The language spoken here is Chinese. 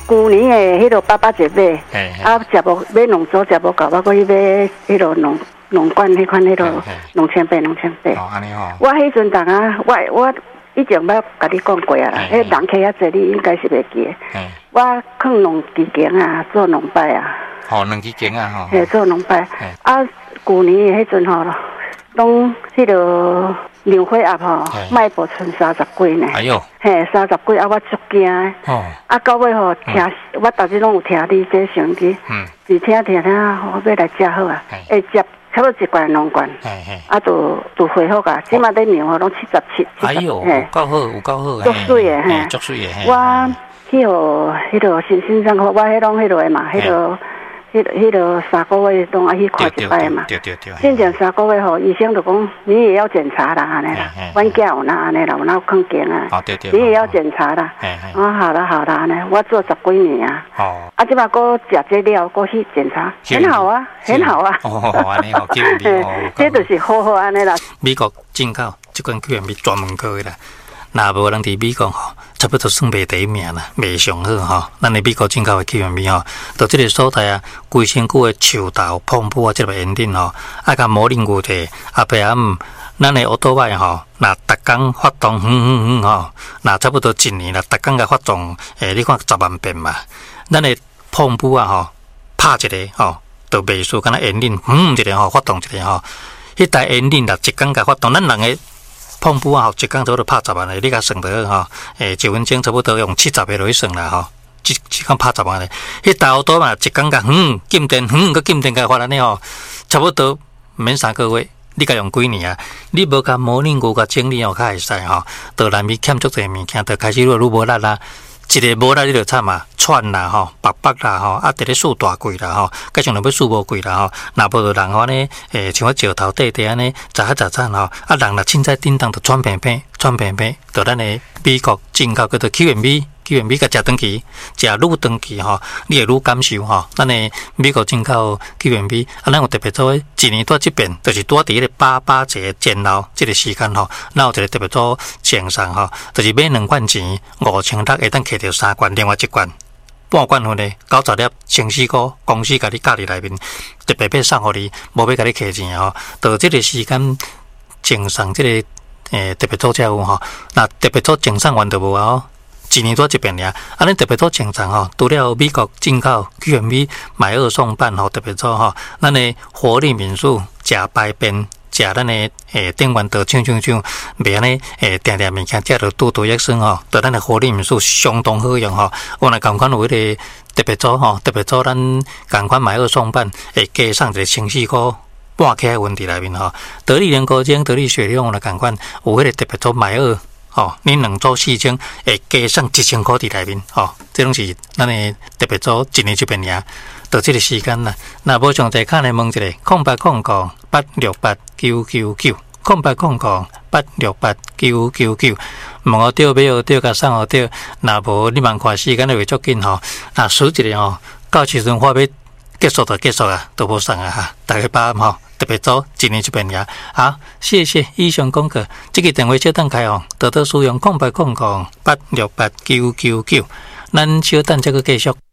旧年的迄落800只买，啊，食无买农组食无够，我去买迄落农管迄款迄落2800。 哦，安尼吼。 我迄阵当啊，我以前捌甲你讲过啊啦，迄人客遐济，你应该是袂记的。我放农机间啊，做农摆啊。 哦，两支间啊吼。 嘿，做农摆。啊，旧年的迄阵吼，拢迄落牛血鸭吼，卖无剩30几呢。 哎呦。 嘿，30几啊，我足惊的。哦。啊，到尾吼，听我逐日拢有听你这声音。是听，我要来食好啊。会接差不多1罐2罐。啊，就恢复啊，即马在庙吼拢77。 哎呦，有够好，有够好。 足水的嘿， 足水的。 我去互迄落新上课，我迄拢迄落的嘛，迄落3个月拢爱去看一摆嘛。 对。 之前3个月吼，医生就讲你也要检查啦，安尼啦。阮囝有哪安尼啦，有哪有空间啊？ 哦，对。 你也要检查啦。哦，好啦，安尼，我做10几年啊。哦。啊，即摆搁食这料，搁去检查，很好啊，很好啊。 哦，安尼哦， 这就是好安尼啦。 美国进口即款QMB专门科的啦。那无人伫美国吼，差不多算袂第一名啦，袂上好吼。咱伫美国进口的 QMB 吼，到即个所在啊，规身躯的树豆、碰布啊，即个园丁吼，啊，甲磨练过者，啊，白暗，咱的奥多麦吼，若逐工发动吼，若差不多1年啦，逐工甲发动，你看10万遍嘛。咱的碰布啊吼，拍一个吼，就袂输，敢若园丁一个吼，发动一个吼，迄台园丁啦，一工甲发动，咱人个。碰布啊，一工差不多拍10万个，你甲算得吼，1分钟差不多用70个落去算啦吼，一工拍10万个。迄大好多嘛，一工甲禁电，佮禁电甲发安尼吼，差不多免3个月，你甲用几年啊？你无甲模拟过甲整理哦，较会使吼，到内面欠足侪物件，就开始愈无力啦。一个无力你就惨嘛，喘啦吼，白啦吼，啊，直咧数大贵啦吼，加上若要数无贵啦吼，若无就人安尼，像我石头底安尼，杂吼，啊，人若凊彩叮当就喘平平，就咱的美国进口叫做 QMB 甲食长期，食愈长期吼，你会愈感受吼。咱的美国进口 QMB， 啊，咱有特别做一年多一遍，就是拄伫迄个8节前后即个时间吼，咱有一个特别做奖赏吼，就是买2罐钱5600会当摕到3罐，另外1罐半罐份的90粒清洗股公司甲你教伫内面，特别要送互你，无要甲你摕钱吼。到即个时间奖赏即个特别做才有吼，那特别做奖赏完就无啊吼。1年多一遍尔，啊，咱特别做奖赏吼，除了美国进口 QMB 买2送半吼，特别做吼，咱的活力民宿食排便，食咱的电源刀抢，袂安尼定物件食着肚益酸吼，对咱的活力民宿相当好用吼。我若共款有迄个特别做吼，特别做咱共款买2送半，会加送一个清洗股。半克温伫内面吼，得力人高精、得力雪亮，我共款有迄个特别做买2。哦，恁2组4千，会加上1000块伫内面，吼，这拢是咱的特别组1年1遍尔。到这个时间啦，那无上台卡来问一个，0809868999，0809868999，问我对买好对，甲送好对，那无你茫看时间就会足紧吼，那数一个吼，到时阵话要结束就结束啊，都无送啊哈，大家把吼。特别做1年1遍呀，好，谢谢以上讲课。这个电话小等开哦，多多使用0809868999，咱小等这个继续。